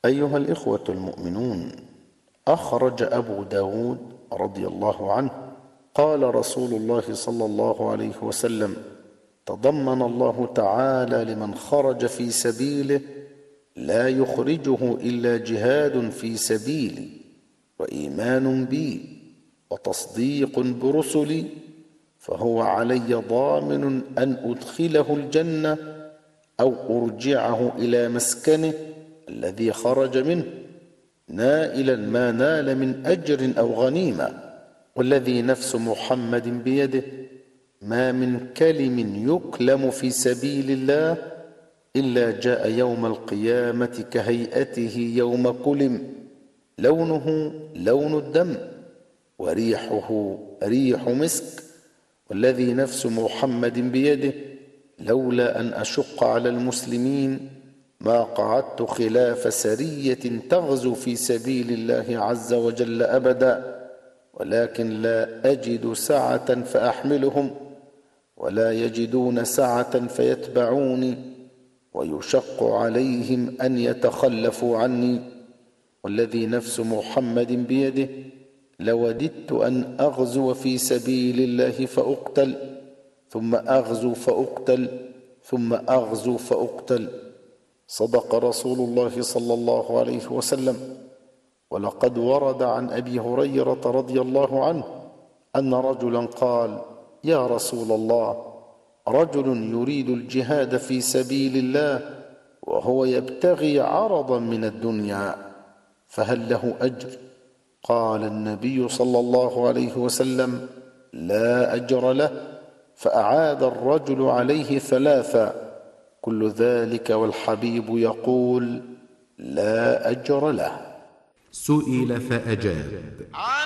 أيها الإخوة المؤمنون، أخرج أبو داود رضي الله عنه قال رسول الله صلى الله عليه وسلم: تضمن الله تعالى لمن خرج في سبيله لا يخرجه إلا جهاد في سبيلي وإيمان بي وتصديق برسلي، فهو علي ضامن أن أدخله الجنة أو أرجعه إلى مسكنه الذي خرج منه نائلا ما نال من أجر أو غنيمة. والذي نفس محمد بيده ما من كلم يكلم في سبيل الله إلا جاء يوم القيامة كهيئته يوم كلم، لونه لون الدم وريحه ريح مسك. والذي نفس محمد بيده لولا أن أشق على المسلمين ما قعدت خلاف سرية تغزو في سبيل الله عز وجل أبدا، ولكن لا أجد سعة فأحملهم ولا يجدون سعة فيتبعوني ويشق عليهم أن يتخلفوا عني. والذي نفس محمد بيده لوددت أن أغزو في سبيل الله فأقتل ثم أغزو فأقتل ثم أغزو فأقتل. صدق رسول الله صلى الله عليه وسلم. ولقد ورد عن أبي هريرة رضي الله عنه أن رجلا قال: يا رسول الله، رجل يريد الجهاد في سبيل الله وهو يبتغي عرضا من الدنيا، فهل له أجر؟ قال النبي صلى الله عليه وسلم: لا أجر له. فأعاد الرجل عليه ثلاثا، كل ذلك والحبيب يقول: لا أجر له. سئل فأجاب: